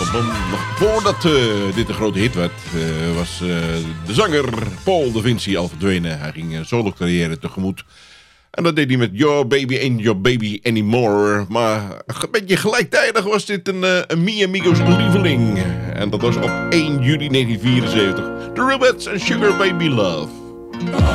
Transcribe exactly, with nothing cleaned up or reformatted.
Nog voordat uh, dit een grote hit werd, uh, was uh, de zanger Paul Da Vinci al verdwenen. Hij ging een solo carrière tegemoet. En dat deed hij met Your Baby Ain't Your Baby Anymore. Maar een beetje gelijktijdig was dit een, uh, een Mi Amigos lieveling. En dat was op één juli negentien vierenzeventig. The Rubettes en Sugar Baby Love.